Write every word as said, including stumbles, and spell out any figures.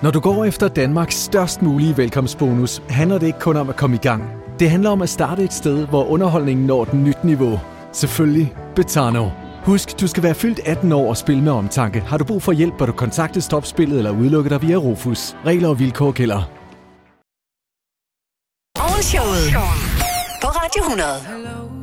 Når du går efter Danmarks størst mulige velkomstbonus, handler det ikke kun om at komme i gang. Det handler om at starte et sted, hvor underholdningen når et nyt niveau. Selvfølgelig Betano. Husk, du skal være fyldt atten år og spille med omtanke. Har du brug for hjælp, bør du kontakte Stopspillet eller udelukke dig via Rufus. Regler og vilkår gælder. Morgenshowet på Radio hundrede.